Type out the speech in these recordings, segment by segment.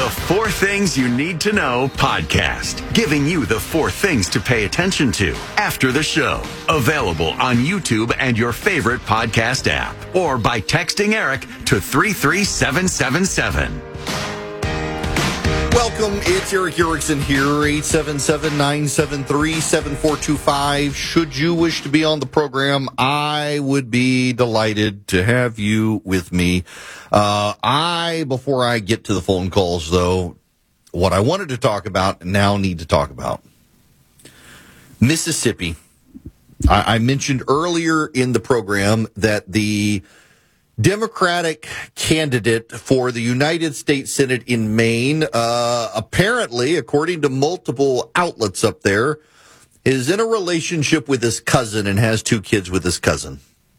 The 4 Things You Need to Know podcast, giving you the 4 things to pay attention to after the show. Available on YouTube and your favorite podcast app, or by texting Eric to 33777. Welcome, it's Eric Erickson here, 877-973-7425. Should you wish to be on the program, I would be delighted to have you with me. Before I get to the phone calls, though, what I wanted to talk about, now need to talk about. Mississippi. I mentioned earlier in the program that the Democratic candidate for the United States Senate in Maine, apparently, according to multiple outlets up there, is in a relationship with his cousin and has 2 kids with his cousin.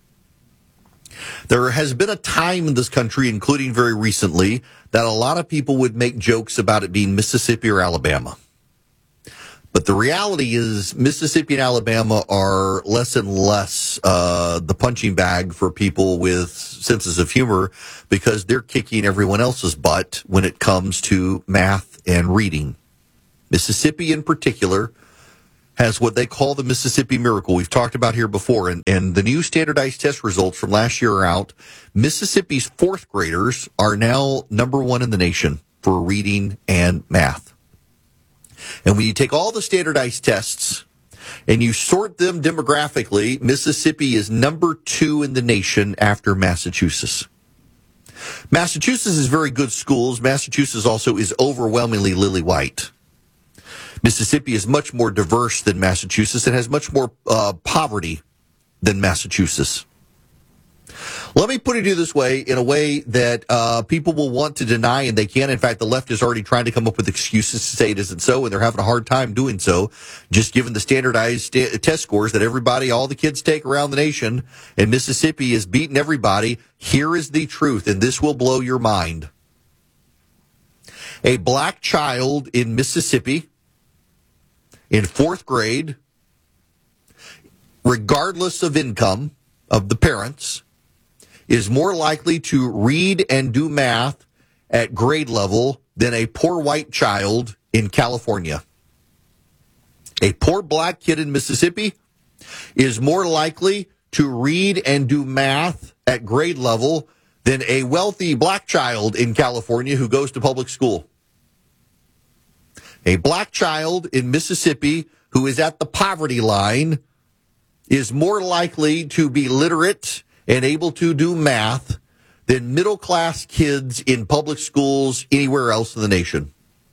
There has been a time in this country, including very recently, that a lot of people would make jokes about it being Mississippi or Alabama. But the reality is Mississippi and Alabama are less and less the punching bag for people with senses of humor because they're kicking everyone else's butt when it comes to math and reading. Mississippi in particular has what they call the Mississippi Miracle. We've talked about here before, and the new standardized test results from last year are out. Mississippi's 4th graders are now number 1 in the nation for reading and math. And when you take all the standardized tests and you sort them demographically, Mississippi is number 2 in the nation after Massachusetts. Massachusetts is very good schools. Massachusetts also is overwhelmingly lily white. Mississippi is much more diverse than Massachusetts and has much more poverty than Massachusetts. Let me put it to you this way, in a way that people will want to deny, and they can. In fact, the left is already trying to come up with excuses to say it isn't so, and they're having a hard time doing so, just given the standardized test scores that everybody, all the kids take around the nation, and Mississippi is beating everybody. Here is the truth, and this will blow your mind. A black child in Mississippi in 4th grade, regardless of income of the parents, is more likely to read and do math at grade level than a poor white child in California. A poor black kid in Mississippi is more likely to read and do math at grade level than a wealthy black child in California who goes to public school. A black child in Mississippi who is at the poverty line is more likely to be literate and able to do math than middle-class kids in public schools anywhere else in the nation.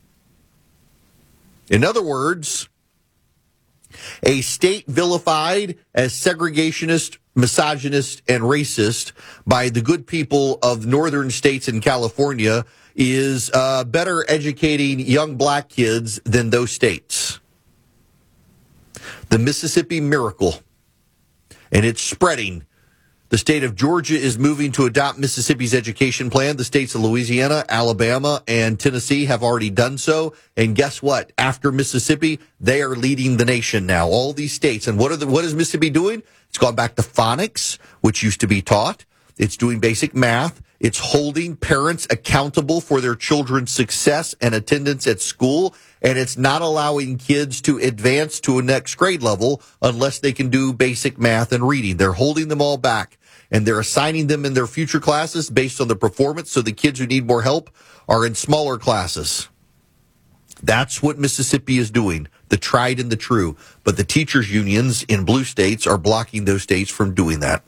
In other words, a state vilified as segregationist, misogynist, and racist by the good people of northern states in California is better educating young black kids than those states. The Mississippi Miracle, and it's spreading. The state of Georgia is moving to adopt Mississippi's education plan. The states of Louisiana, Alabama, and Tennessee have already done so. And guess what? After Mississippi, they are leading the nation now. All these states. And what is Mississippi doing? It's gone back to phonics, which used to be taught. It's doing basic math. It's holding parents accountable for their children's success and attendance at school. And it's not allowing kids to advance to a next grade level unless they can do basic math and reading. They're holding them all back. And they're assigning them in their future classes based on the performance, so the kids who need more help are in smaller classes. That's what Mississippi is doing, the tried and the true. But the teachers' unions in blue states are blocking those states from doing that.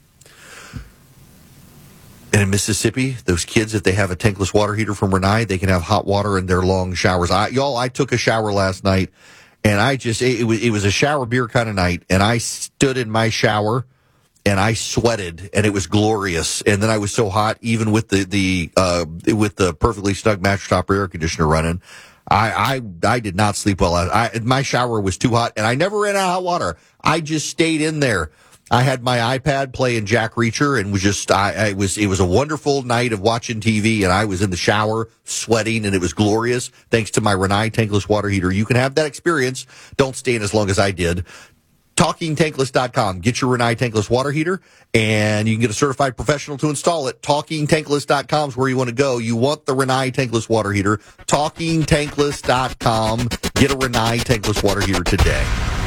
And in Mississippi, those kids, if they have a tankless water heater from Renai, they can have hot water in their long showers. I took a shower last night, and it was a shower beer kind of night, and I stood in my shower, and I sweated, and it was glorious. And then I was so hot, even with the perfectly snug mattress top air conditioner running, I did not sleep well. My shower was too hot, and I never ran out of hot water. I just stayed in there. I had my iPad playing Jack Reacher, and it was a wonderful night of watching TV, and I was in the shower sweating, and it was glorious thanks to my Renai tankless water heater. You can have that experience. Don't stay in as long as I did. TalkingTankless.com. Get your Rinnai Tankless water heater, and you can get a certified professional to install it. TalkingTankless.com is where you want to go. You want the Rinnai Tankless water heater. TalkingTankless.com. Get a Rinnai Tankless water heater today.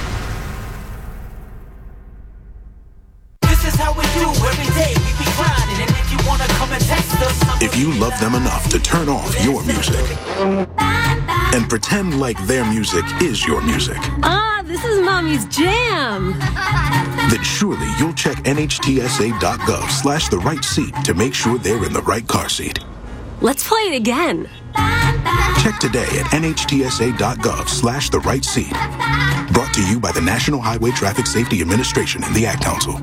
This is how we do every day. We be grinding, and if you want to come and text us. If you love them enough to turn off your music and pretend like their music is your music. This is Mommy's jam. Then surely you'll check nhtsa.gov/the right seat to make sure they're in the right car seat. Let's play it again. Check today at nhtsa.gov/the right seat. Brought to you by the National Highway Traffic Safety Administration and the Ad Council.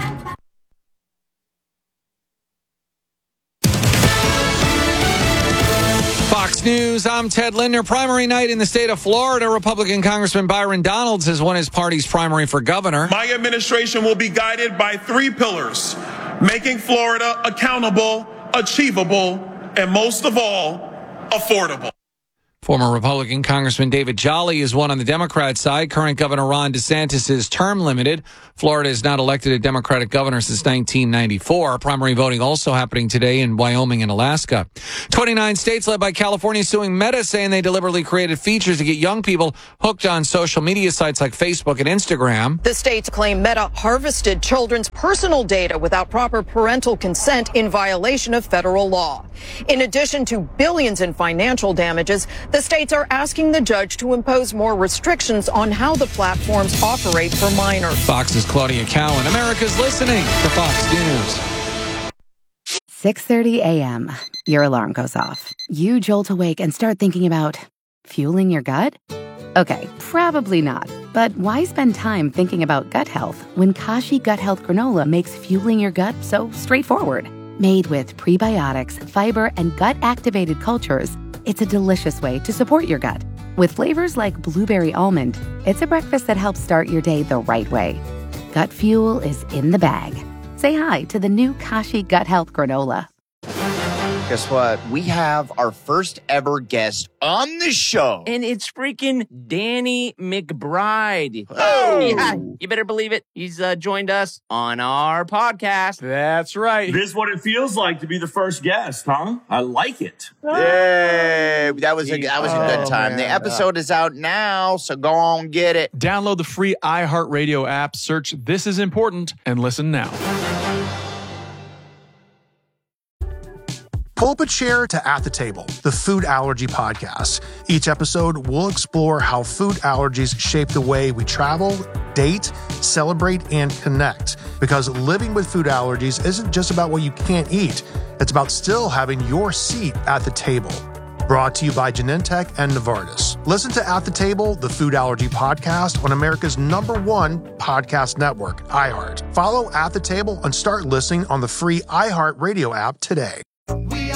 Fox News, I'm Ted Linder. Primary night in the state of Florida. Republican Congressman Byron Donalds has won his party's primary for governor. My administration will be guided by 3 pillars: making Florida accountable, achievable, and most of all, affordable. Former Republican Congressman David Jolly is one on the Democrat side. Current Governor Ron DeSantis is term limited. Florida has not elected a Democratic governor since 1994. Primary voting also happening today in Wyoming and Alaska. 29 states led by California suing Meta, saying they deliberately created features to get young people hooked on social media sites like Facebook and Instagram. The states claim Meta harvested children's personal data without proper parental consent in violation of federal law. In addition to billions in financial damages, the states are asking the judge to impose more restrictions on how the platforms operate for minors. Fox's Claudia Cowan. America's listening to Fox News. 6:30 a.m. Your alarm goes off. You jolt awake and start thinking about fueling your gut? Okay, probably not. But why spend time thinking about gut health when Kashi Gut Health Granola makes fueling your gut so straightforward? Made with prebiotics, fiber, and gut-activated cultures, it's a delicious way to support your gut. With flavors like blueberry almond, it's a breakfast that helps start your day the right way. Gut fuel is in the bag. Say hi to the new Kashi Gut Health Granola. Guess what? We have our first ever guest on the show. And it's freaking Danny McBride. Oh! Yeah, you better believe it. He's joined us on our podcast. That's right. This is what it feels like to be the first guest, huh? I like it. Yay! That was a good time. Man. The episode is out now, so go on get it. Download the free iHeartRadio app, search This Is Important, and listen now. Pull up a chair to At the Table, the food allergy podcast. Each episode, we'll explore how food allergies shape the way we travel, date, celebrate, and connect. Because living with food allergies isn't just about what you can't eat. It's about still having your seat at the table. Brought to you by Genentech and Novartis. Listen to At the Table, the food allergy podcast on America's #1 podcast network, iHeart. Follow At the Table and start listening on the free iHeartRadio app today.